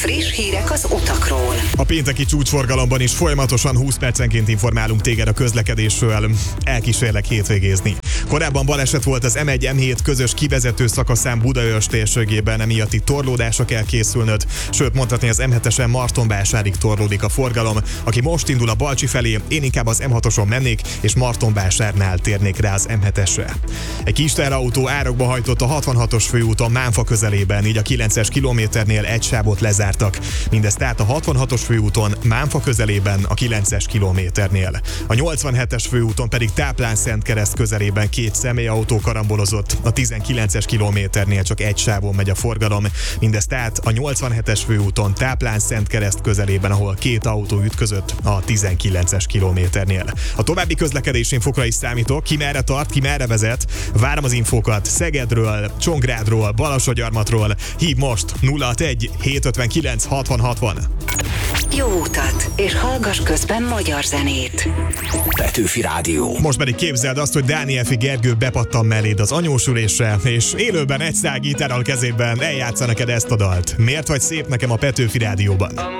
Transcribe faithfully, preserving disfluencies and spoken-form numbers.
Friss hírek az utakról. A pénteki csúcsforgalomban is folyamatosan húsz percenként informálunk téged a közlekedésről. Elkísérlek hétvégézni. Korábban baleset volt az M egy M hét közös kivezető szakaszán Budaörs térségében, emiatt itt torlódásra kell készülnöd, sőt mondhatni az M hetesen Martonvásárig torlódik a forgalom. Aki most indul a Balcsi felé, én inkább az M hatoson mennék, és Martonvásárnál térnék rá az M hetesre. Egy kis teherautó árokba hajtott a hatvanhatos főúton Mánfa közelében, így a kilences kilométernél egy sávot lezártak. Mindez tehát a hatvanhatos főúton Mánfa közelében, a kilences kilométernél. A nyolcvanhetes főúton pedig Táplán-Szentkereszt közelében két személyautó karambolozott, a tizenkilences kilométernél csak egy sávon megy a forgalom. Mindez tehát a nyolcvanhetes főúton Táplán-Szentkereszt közelében, ahol két autó ütközött a tizenkilences kilométernél. A további közlekedési infokra is számítok, ki merre tart, ki merre vezet. Várom az infókat Szegedről, Csongrádról, Balassagyarmatról. Hív most nulla hatvanegy hétszázötvenkilenc hatvan hatvan. Jó utat, és hallgass közben magyar zenét. Petőfi Rádió. Most pedig képzeld azt, hogy Dániel Fi Gergő bepattan melléd az anyósülésre, és élőben egy szál gitárral kezében eljátsza neked ezt a dalt. Miért vagy szép nekem a Petőfi Rádióban?